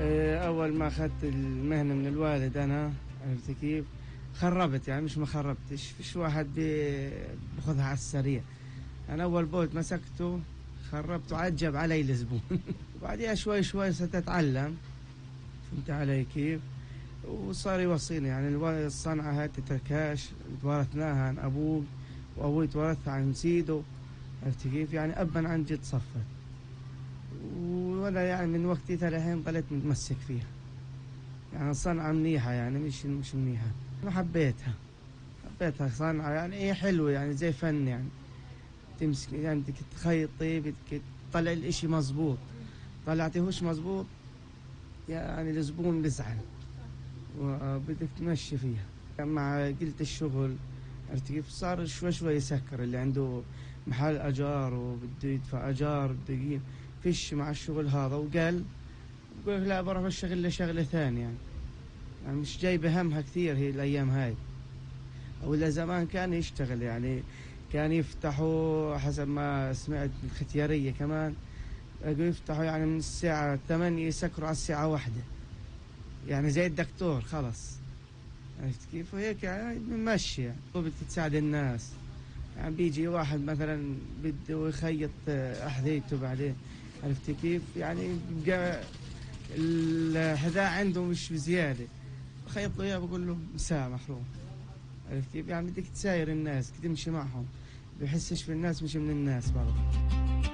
أول ما أخذت المهنة من الوالد أنا، عرفت كيف؟ خربت يعني، مش ما خربتش، فيش واحد بياخذها على السريع. أنا أول بوت مسكته خربته، عجب علي الزبون. وبعديها شوي شوي ستتعلم، فهمت علي كيف؟ وصار يوصيني يعني الصنعة هاي تتركاش، تورثناها عن أبوي، وأبوي تورثها عن سيده، عرفت كيف؟ يعني أبا عن جد صفت. وأنا يعني من وقتها لحين ضليت متمسك فيها. يعني الصنعة منيحة يعني، مش منيحة. أنا حبيتها صنعة يعني، هي حلوة يعني زي فن يعني. تمسك يعني، بدك تخيطي، بدك تطلع الإشي مزبوط، طلعتيهوش مزبوط يعني الزبون بزعل، وبدك تمشي فيها. مع قلة الشغل، عرفت كيف؟ صار شوي شوي يسكر، اللي عنده محل أجار وبده يدفع أجار بده يجيب فيش مع الشغل هذا، وقال بقول لا بروح بشتغل لشغلة ثانية يعني مش جايبة همها كثير هي الأيام هاي. ولا زمان كان يشتغل يعني، كان يفتحوا حسب ما سمعت الختيارية كمان، يقولوا يفتحوا يعني من الساعة 8 يسكروا على الساعة 1، يعني زي الدكتور خلص، عرفت كيف؟ وهيك يعني بنمشي يعني، وبدك تساعد الناس. يعني بيجي واحد مثلا بده يخيط أحذيته بعدين، عرفت كيف؟ يعني بيبقى الحذاء عنده مش بزيادة، بخيط له إياه بقول له مساء محروم، عرفت كيف؟ يعني بدك تساير الناس، تمشي معهم، بحسش في الناس مش من الناس برضه.